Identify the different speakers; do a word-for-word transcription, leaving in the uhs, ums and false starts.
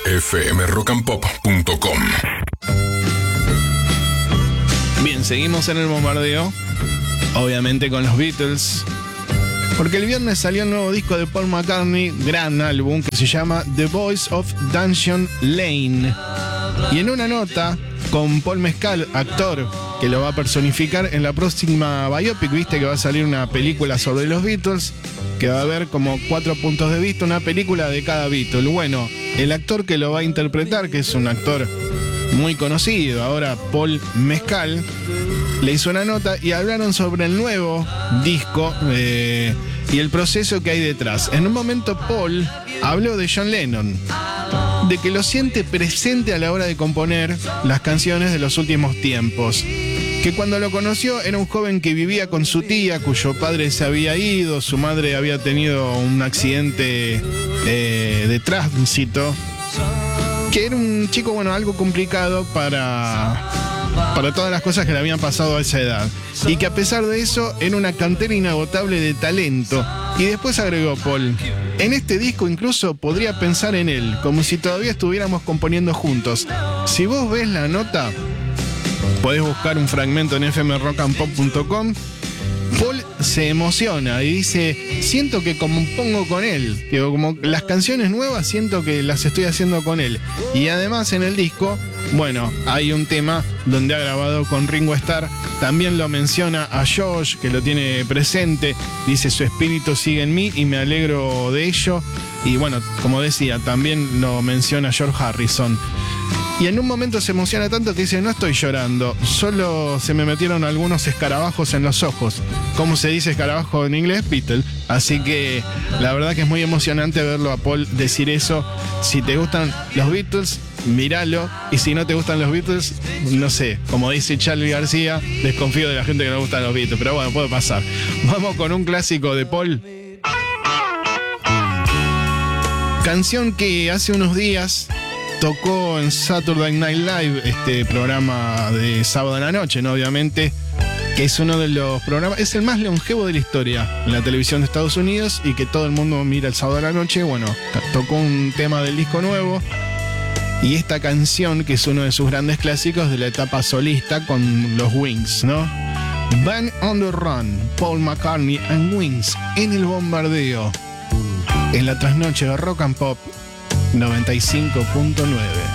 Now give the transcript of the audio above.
Speaker 1: F M rock and pop punto com.
Speaker 2: Bien, seguimos en el bombardeo, obviamente con los Beatles, porque el viernes salió un nuevo disco de Paul McCartney, gran álbum que se llama The Voice of Dungeon Lane. Y en una nota con Paul Mescal, actor que lo va a personificar en la próxima biopic, viste que va a salir una película sobre los Beatles, que va a haber como cuatro puntos de vista, una película de cada Beatle. Bueno, el actor que lo va a interpretar, que es un actor muy conocido, ahora Paul Mescal, le hizo una nota y hablaron sobre el nuevo disco eh, y el proceso que hay detrás. En un momento Paul habló de John Lennon, de que lo siente presente a la hora de componer las canciones de los últimos tiempos, que cuando lo conoció era un joven que vivía con su tía, cuyo padre se había ido, su madre había tenido un accidente eh, de tránsito, que era un chico, bueno, algo complicado para, para todas las cosas que le habían pasado a esa edad, y que a pesar de eso era una cantera inagotable de talento. Y después agregó Paul: en este disco incluso podría pensar en él, como si todavía estuviéramos componiendo juntos. Si vos ves la nota, podés buscar un fragmento en f m rock and pop punto com. Paul se emociona y dice: siento que compongo con él, digo, como las canciones nuevas siento que las estoy haciendo con él. Y además en el disco, bueno, hay un tema donde ha grabado con Ringo Starr, también lo menciona a Josh, que lo tiene presente, dice: su espíritu sigue en mí y me alegro de ello. Y bueno, como decía, también lo menciona George Harrison. Y en un momento se emociona tanto que dice: no estoy llorando, solo se me metieron algunos escarabajos en los ojos. ¿Cómo se dice escarabajo en inglés? Beatle. Así que la verdad que es muy emocionante verlo a Paul decir eso. Si te gustan los Beatles, míralo. Y si no te gustan los Beatles, no sé, como dice Charlie García, desconfío de la gente que no gustan los Beatles. Pero bueno, puede pasar. Vamos con un clásico de Paul. Canción que hace unos días tocó en Saturday Night Live, este programa de sábado en la noche, ¿no? Obviamente, que es uno de los programas, es el más longevo de la historia en la televisión de Estados Unidos y que todo el mundo mira el sábado a la noche. Bueno, tocó un tema del disco nuevo y esta canción, que es uno de sus grandes clásicos de la etapa solista con los Wings, ¿no? Band on the Run, Paul McCartney and Wings en el bombardeo, en la trasnoche de Rock and Pop noventa y cinco punto nueve.